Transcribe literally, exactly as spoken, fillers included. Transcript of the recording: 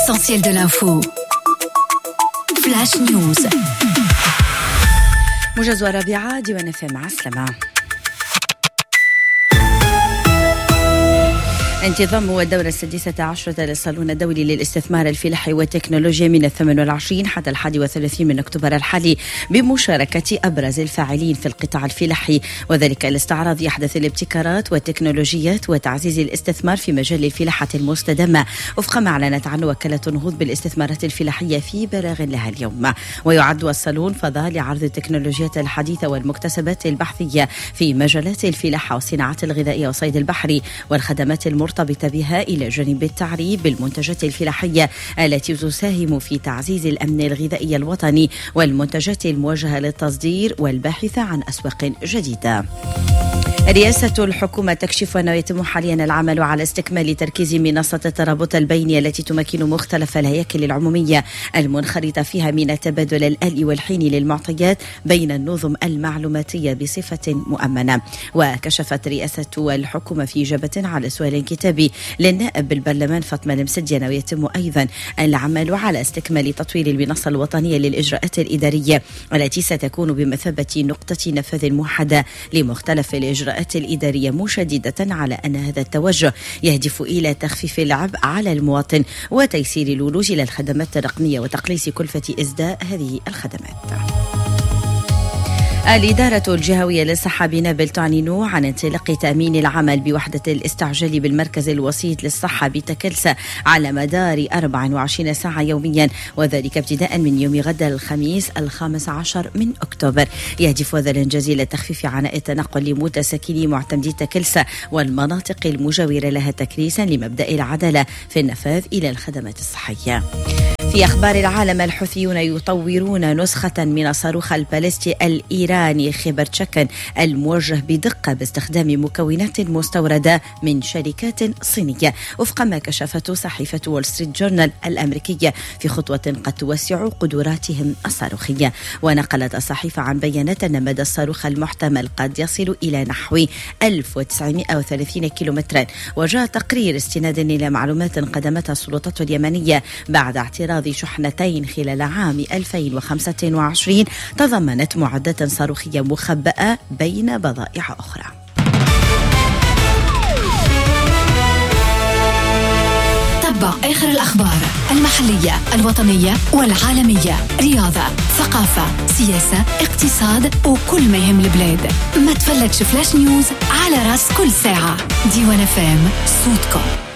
Essentiel de l'info. Flash News. موجز ورابعة ديوان اف ام. عسلامة. انتظام الدورة السادسة عشرة للصالون الدولي للاستثمار الفلاحي والتكنولوجيا من الثامن والعشرين حتى الحادي والثلاثين من أكتوبر الحالي بمشاركة أبرز الفاعلين في القطاع الفلاحي، وذلك لاستعراض أحدث الابتكارات والتكنولوجيات وتعزيز الاستثمار في مجال الفلاحة المستدامة وفق ما أعلنت عنه وكالة نهوض بالاستثمارات الفلاحية في بلاغ لها اليوم. ويعد الصالون فضاء لعرض التكنولوجيات الحديثة والمكتسبات البحثية في مجالات الفلاحة والصناعات الغذائية والصيد البحري والخدمات المرتبطة مرتبطة بها، إلى جانب التعريف بالمنتجات الفلاحية التي تساهم في تعزيز الأمن الغذائي الوطني والمنتجات الموجهة للتصدير والباحثة عن أسواق جديدة. رئاسة الحكومة تكشف أنه يتم حاليا العمل على استكمال تركيز منصة الترابط البيني التي تمكن مختلف الهياكل العمومية المنخرطة فيها من التبادل الآلي والحيني للمعطيات بين النظم المعلوماتية بصفة مؤمنة. وكشفت رئاسة الحكومة في إجابة على سؤال كتابي للنائب بالبرلمان فاطمة المسدي أنه يتم أيضا العمل على استكمال تطوير المنصة الوطنية للإجراءات الإدارية التي ستكون بمثابة نقطة نفاذ موحدة لمختلف الإجراءات الإدارية، مشددة على أن هذا التوجه يهدف إلى تخفيف العبء على المواطن وتيسير الولوج إلى الخدمات الرقمية وتقليص كلفة إسداء هذه الخدمات. الإدارة الجهوية للصحة بنابل تعلن عن انطلاق تأمين العمل بوحدة الاستعجال بالمركز الوسيط للصحة بتكلسة على مدار أربع وعشرين ساعة يوميا، وذلك ابتداء من يوم غد الخميس الخامس عشر من أكتوبر. يهدف هذا الإنجاز إلى تخفيف عناء التنقل لمتساكني معتمدي تكلسة والمناطق المجاورة لها تكريسا لمبدأ العدالة في النفاذ إلى الخدمات الصحية. في أخبار العالم، الحوثيون يطورون نسخة من الصاروخ البالستي الإيراني خبرتشكن الموجه بدقة باستخدام مكونات مستوردة من شركات صينية، وفق ما كشفته صحيفة وول ستريت جورنال الأمريكية، في خطوة قد توسع قدراتهم الصاروخية. ونقلت الصحيفة عن بيانات أن مدى الصاروخ المحتمل قد يصل إلى نحو ألف وتسعمائة وثلاثين كيلومترا. وجاء تقرير استنادا إلى معلومات قدمتها السلطات اليمنية بعد اعتراض شحنتين خلال عام ألفين وخمسة وعشرين تضمنت معدات صاروخية مخبأة بين بضائع أخرى. تابع آخر الأخبار المحلية الوطنية والعالمية، رياضة، ثقافة، سياسة، اقتصاد وكل ما يهم البلاد. ما تفلتش فلاش نيوز على راس كل ساعة. ديوان اف ام، صوتكم.